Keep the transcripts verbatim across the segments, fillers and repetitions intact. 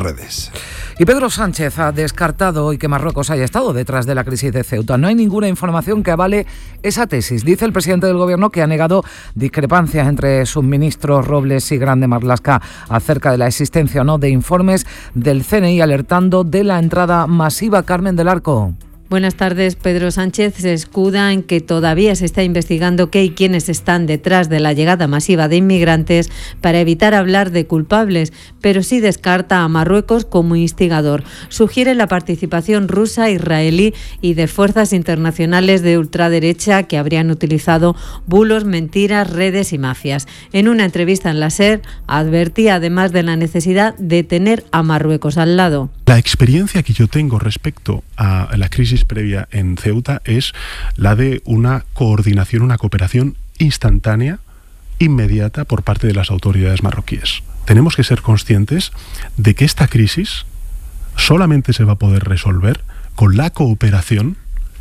redes. Y Pedro Sánchez ha descartado hoy que Marruecos haya estado detrás de la crisis de Ceuta. No hay ninguna información que avale esa tesis. Dice el presidente del Gobierno que ha negado discrepancias entre sus ministros Robles y Grande Marlaska acerca de la existencia o no de informes del C N I alertando de la entrada masiva. Carmen del Arco. Buenas tardes. Pedro Sánchez se escuda en que todavía se está investigando qué y quiénes están detrás de la llegada masiva de inmigrantes para evitar hablar de culpables, pero sí descarta a Marruecos como instigador. Sugiere la participación rusa, israelí y de fuerzas internacionales de ultraderecha que habrían utilizado bulos, mentiras, redes y mafias. En una entrevista en la SER advertía además de la necesidad de tener a Marruecos al lado. La experiencia que yo tengo respecto a la crisis previa en Ceuta es la de una coordinación, una cooperación instantánea, inmediata por parte de las autoridades marroquíes. Tenemos que ser conscientes de que esta crisis solamente se va a poder resolver con la cooperación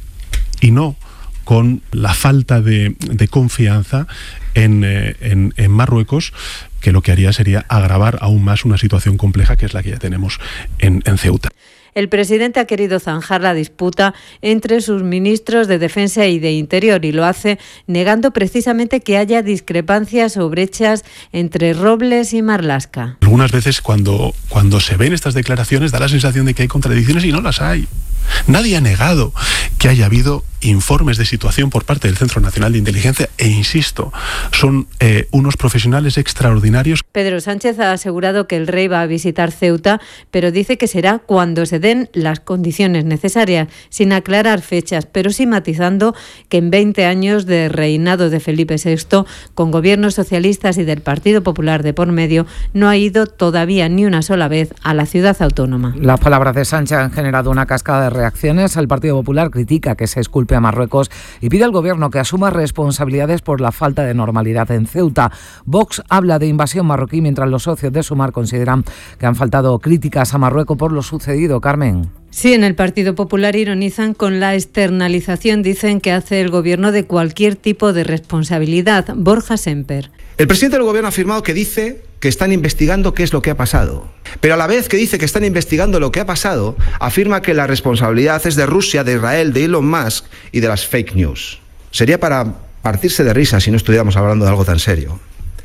y no con la falta de, de confianza en, eh, en, en Marruecos, que lo que haría sería agravar aún más una situación compleja que es la que ya tenemos en, en Ceuta. El presidente ha querido zanjar la disputa entre sus ministros de Defensa y de Interior y lo hace negando precisamente que haya discrepancias o brechas entre Robles y Marlaska. Algunas veces cuando, cuando se ven estas declaraciones da la sensación de que hay contradicciones y no las hay. Nadie ha negado que haya habido informes de situación por parte del Centro Nacional de Inteligencia e, insisto, son eh, unos profesionales extraordinarios. Pedro Sánchez ha asegurado que el rey va a visitar Ceuta, pero dice que será cuando se den las condiciones necesarias, sin aclarar fechas, pero sí matizando que en veinte años de reinado de Felipe sexto, con gobiernos socialistas y del Partido Popular de por medio, no ha ido todavía ni una sola vez a la ciudad autónoma. Las palabras de Sánchez han generado una cascada de reacciones. El Partido Popular critica que se exculpe a Marruecos y pide al Gobierno que asuma responsabilidades por la falta de normalidad en Ceuta. Vox habla de invasión marroquí, mientras los socios de Sumar consideran que han faltado críticas a Marruecos por lo sucedido. Carmen. Sí, en el Partido Popular ironizan con la externalización, dicen, que hace el Gobierno de cualquier tipo de responsabilidad. Borja Semper. El presidente del Gobierno ha afirmado que dice que están investigando qué es lo que ha pasado. Pero a la vez que dice que están investigando lo que ha pasado, afirma que la responsabilidad es de Rusia, de Israel, de Elon Musk y de las fake news. Sería para partirse de risa si no estuviéramos hablando de algo tan serio.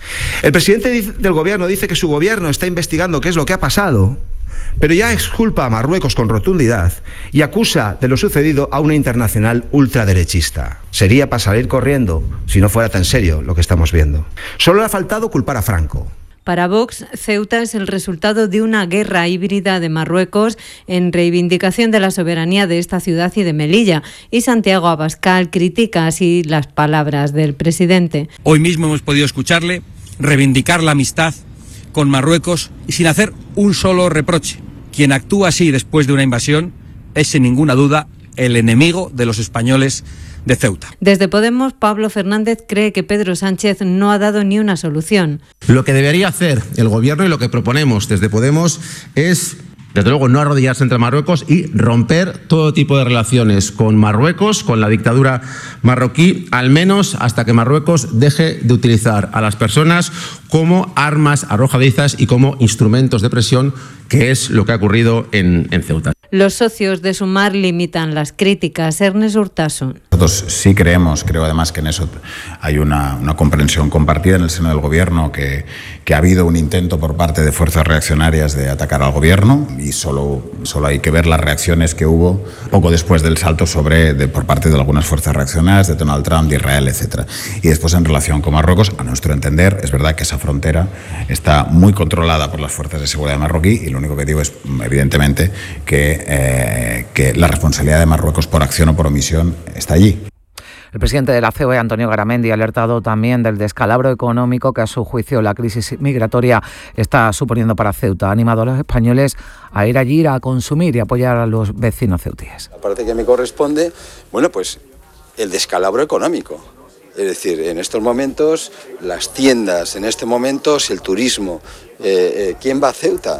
El presidente del Gobierno dice que su Gobierno está investigando qué es lo que ha pasado, pero ya exculpa a Marruecos con rotundidad y acusa de lo sucedido a una internacional ultraderechista. Sería para salir corriendo si no fuera tan serio lo que estamos viendo. Solo le ha faltado culpar a Franco. Para Vox, Ceuta es el resultado de una guerra híbrida de Marruecos en reivindicación de la soberanía de esta ciudad y de Melilla. Y Santiago Abascal critica así las palabras del presidente. Hoy mismo hemos podido escucharle reivindicar la amistad con Marruecos y sin hacer un solo reproche. Quien actúa así después de una invasión es sin ninguna duda el enemigo de los españoles de Ceuta. Desde Podemos, Pablo Fernández cree que Pedro Sánchez no ha dado ni una solución. Lo que debería hacer el Gobierno y lo que proponemos desde Podemos es, desde luego, no arrodillarse entre Marruecos y romper todo tipo de relaciones con Marruecos, con la dictadura marroquí, al menos hasta que Marruecos deje de utilizar a las personas como armas arrojadizas y como instrumentos de presión, que es lo que ha ocurrido en, en Ceuta. Los socios de Sumar limitan las críticas. Ernest Urtasun. Nosotros sí creemos, creo además que en eso hay una, una comprensión compartida en el seno del Gobierno, que, que ha habido un intento por parte de fuerzas reaccionarias de atacar al Gobierno y solo, solo hay que ver las reacciones que hubo poco después del salto sobre de, por parte de algunas fuerzas reaccionarias, de Donald Trump, de Israel, etcétera. Y después en relación con Marruecos, a nuestro entender, es verdad que esa frontera está muy controlada por las fuerzas de seguridad marroquí y lo único que digo es, evidentemente, que Eh, que la responsabilidad de Marruecos por acción o por omisión está allí. El presidente de la C O E, Antonio Garamendi, ha alertado también del descalabro económico que, a su juicio, la crisis migratoria está suponiendo para Ceuta. Ha animado a los españoles a ir allí a consumir y apoyar a los vecinos ceutíes. La parte que me corresponde, bueno, pues el descalabro económico. Es decir, en estos momentos, las tiendas, en este momento, el turismo. Eh, eh, ¿Quién va a Ceuta?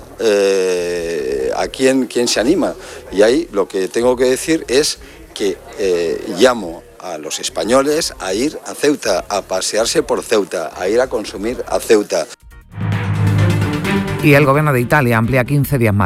Eh, ¿A quién, quién se anima? Y ahí lo que tengo que decir es que eh, llamo a los españoles a ir a Ceuta, a pasearse por Ceuta, a ir a consumir a Ceuta. Y el Gobierno de Italia amplía quince días más